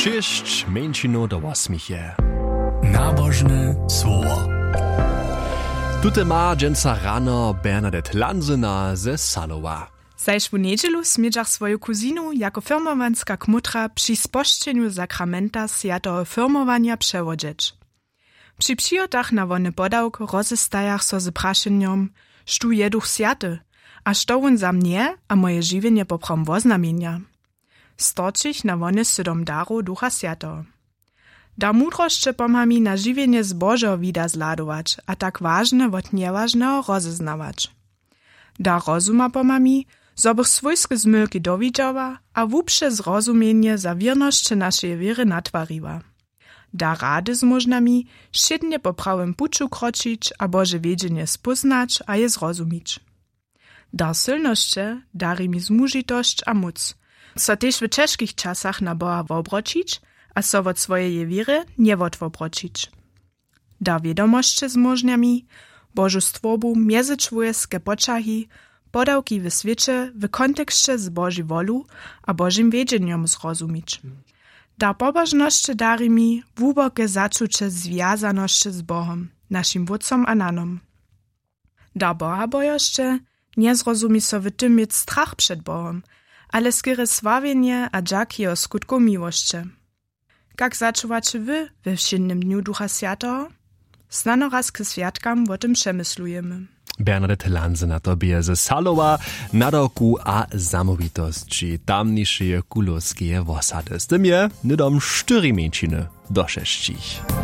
6 męčino do 8 je. Nabożne słowo. Tute ma dżęca rano Bernadette Lanzyna ze Salowa. Zajszwu niedzielu smieđach swoju kuzinu jako firmowanska kmutra przy spošćenju sakramenta sjatoho firmowania przewodzieć. Przy przyjotach na wonny podawk rozestajach so z praszenjom, sztu jeduch sjaty, a što on za mnie a moje żywienie poprom woznamienia. Storčich na wonny sydom daru ducha sjatoho. Da mudrošće pomha mi na žiwienie zbožo vida zladować, a tak ważne wot nieważneho rozeznawać. Da rozuma pomha mi, zobych swojskie zmylki dowidziała, a wupsze zrozumienie za wiernošće naszej wiery natwariła. Da rady zmożna mi, šednie po prawym puczu kročić, a Boże wiedzienie spoznać, a je zrozumić. Da silnošće dari mi zmužitošć a moc, so tež w ciężkich czasach na Boha wobročić, a so wot swojej wiery nie wotwobročić. Da wiedomošće zmożnia mi, Bożu stworbu międzyczłowiekskie poczahi, podawki w świecie w kontekście z Bożej wolu a Bożym wiedzeniem zrozumić. Da pobożnošće dari mi wubokie zaczucie związanošće z Bohom, naszym wódcom a nanom. Da Boha bojošće nie zrozumi so w tym mieć strach przed Bohom, ale skiery sławienie a dżak jeho skutku miłošće. Jak zaczuwacie wy we wszednym dniu Ducha Świętego? Znano raz k świadkam o tym przemyslujemy. Bernadette Lanzyna tobie ze Salowa, nadoku a zamówitości tamniejszej kulowskiej osady. Z tym je nydom 4 męčiny do 6.